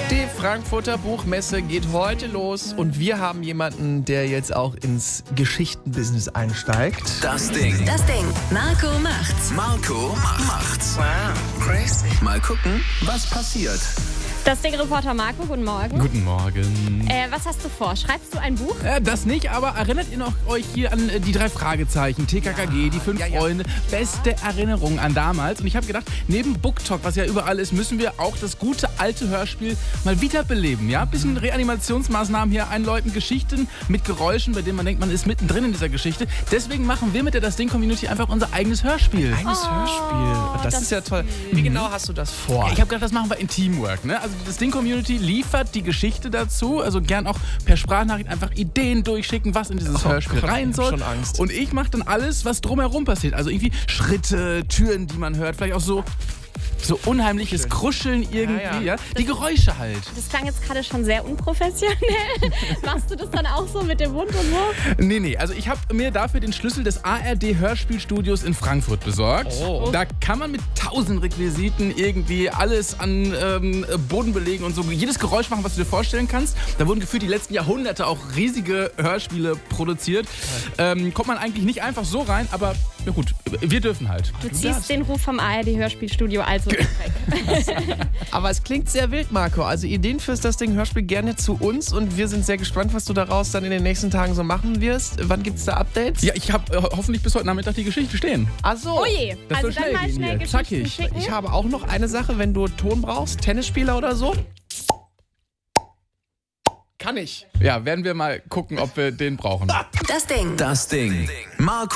Die Frankfurter Buchmesse geht heute los und wir haben jemanden, der jetzt auch ins Geschichtenbusiness einsteigt. Das Ding. Marco macht's. Marco macht's. Wow, crazy. Mal gucken, was passiert. Das Ding-Reporter Marco, guten Morgen. Guten Morgen. Was hast du vor? Schreibst du ein Buch? Das nicht, aber erinnert ihr noch euch hier an die 3 Fragezeichen, TKKG, die 5 Freunde, beste Erinnerungen an damals. Und ich habe gedacht, neben BookTok, was ja überall ist, müssen wir auch das gute alte Hörspiel mal wiederbeleben. Ja? Ein bisschen Reanimationsmaßnahmen hier einläuten, Geschichten mit Geräuschen, bei denen man denkt, man ist mittendrin in dieser Geschichte. Deswegen machen wir mit der Das Ding-Community einfach unser eigenes Hörspiel. Hörspiel. Das ist ja toll. Wie genau hast du das vor? Ich habe gedacht, das machen wir in Teamwork. Ne? Also das Ding-Community liefert die Geschichte dazu, also gern auch per Sprachnachricht einfach Ideen durchschicken, was in dieses Hörspiel rein soll. Ich hab schon Angst. Und ich mache dann alles, was drumherum passiert. Also irgendwie Schritte, Türen, die man hört, vielleicht auch so unheimliches Kruscheln irgendwie, ja. Die Geräusche halt. Das klang jetzt gerade schon sehr unprofessionell. Machst du das dann auch so mit dem Mund und so? Nee, also ich habe mir dafür den Schlüssel des ARD-Hörspielstudios in Frankfurt besorgt. Oh. Da kann man mit 1000 Requisiten irgendwie alles an Bodenbelegen und so, jedes Geräusch machen, was du dir vorstellen kannst. Da wurden gefühlt die letzten Jahrhunderte auch riesige Hörspiele produziert. Kommt man eigentlich nicht einfach so rein, aber na gut, wir dürfen halt. Du ziehst den Ruf vom ARD-Hörspielstudio also weg. Aber es klingt sehr wild, Marco. Also Ideen fürs Das Ding-Hörspiel gerne zu uns und wir sind sehr gespannt, was du daraus dann in den nächsten Tagen so machen wirst. Wann gibt es da Updates? Ja, ich habe hoffentlich bis heute Nachmittag die Geschichte stehen. Ach so. Oh je, Das also soll dann mal schnell schnell gehen hier. Geschichten Zackig. schicken. Ich habe auch noch eine Sache, wenn du Ton brauchst, Tennisspieler oder so. Kann ich. Ja, werden wir mal gucken, ob wir den brauchen. Das Ding. Das Ding. Marco